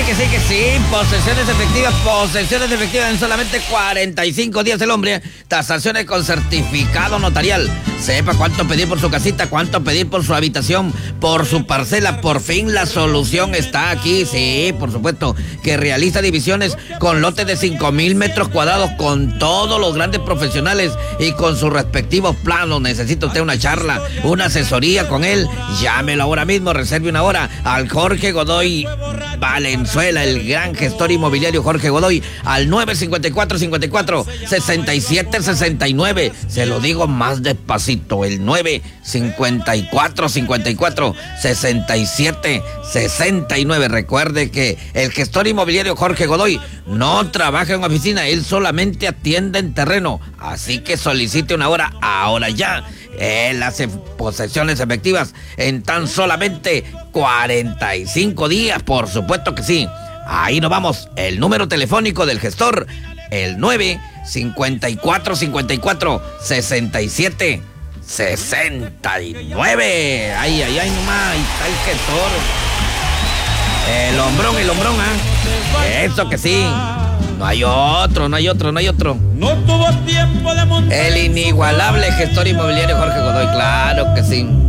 que sí. Posesiones efectivas en solamente 45 días el hombre. Tasaciones con certificado notarial. Sepa cuánto pedir por su casita, cuánto pedir por su habitación, por su parcela. Por fin la solución está aquí. Sí, por supuesto, que realiza divisiones con lotes de 5,000 metros cuadrados con todos los grandes profesionales y con sus respectivos planos. Necesita usted una charla, una asesoría con él. Llámelo ahora mismo, reserve una hora al Jorge Godoy Valenzuela, el gran gestor inmobiliario Jorge Godoy, al 954-54-6769. Se lo digo más despacito, el 954-54-6769. Recuerde que el gestor inmobiliario Jorge Godoy no trabaja en oficina, él solamente atiende en terreno. Así que solicite una hora ahora ya. Él hace posesiones efectivas en tan solamente 45 días, por supuesto que sí. Ahí nos vamos. El número telefónico del gestor, el 954-54-6769. Ay, nomás, ahí está el gestor. El hombrón, Eso que sí. No hay otro. No tuvo tiempo de montar. El inigualable gestor inmobiliario Jorge Godoy, claro que sí.